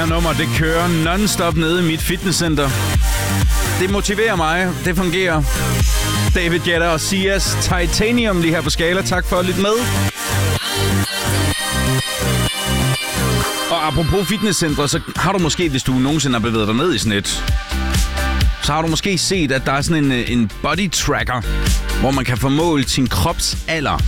her nummer, det kører non-stop nede i mit fitnesscenter. Det motiverer mig. Det fungerer. David Guetta og Sias Titanium lige her på Skala. Tak for at lytte med. Og apropos fitnesscentre, så har du måske, hvis du nogensinde har bevæget dig ned i sådan et, så har du måske set, at der er sådan en body tracker, hvor man kan få målt sin kropsalder.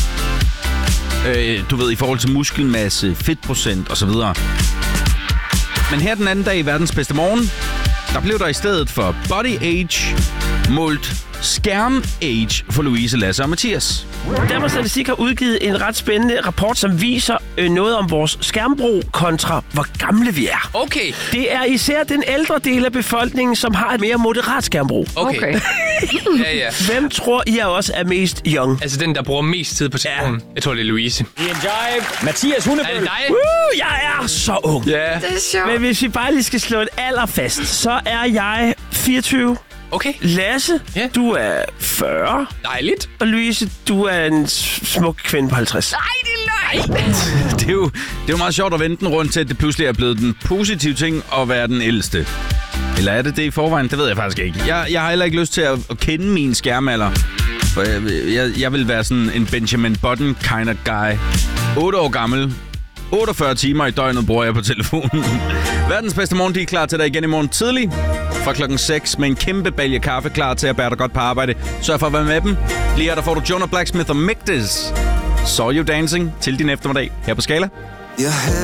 Du ved, i forhold til muskelmasse, fedtprocent osv. Men her den anden dag i verdens bedste morgen, der blev der i stedet for body age målt skærm-age for Louise, Lasse og Mathias. Danmarks Statistik har udgivet en ret spændende rapport, som viser noget om vores skærmbrug kontra hvor gamle vi er. Okay. Det er især den ældre del af befolkningen, som har et mere moderat skærmbrug. Okay. Ja. Hvem tror I også er mest young? Altså den, der bruger mest tid på telefonen. Ja. Jeg tror, det er Louise. Mathias Hundebøl. Er det dig? Jeg er så ung. Ja. Det er sjovt. Men hvis vi bare lige skal slå et alder fast, så er jeg 24. Okay. Lasse, Ja. du er 40. Dejligt. Og Louise, du er en smuk kvinde på 50. Nej, det er løgn. Det er jo meget sjovt at vende den rundt til, at det pludselig er blevet den positive ting at være den ældste. Eller er det i forvejen? Det ved jeg faktisk ikke. Jeg har heller ikke lyst til at kende min skærmalder. For jeg vil være sådan en Benjamin Button kind of guy. 8 år gammel. 48 timer i døgnet bruger jeg på telefonen. Verdens bedste morgen, de er klar til dig igen i morgen tidlig. Fra klokken 6 med en kæmpe balje kaffe klar til at bære dig godt på arbejde. Sørg for at være med dem. Lige her der får du Jonah Blacksmith og Migdis. Saw You Dancing til din eftermiddag her på Skala.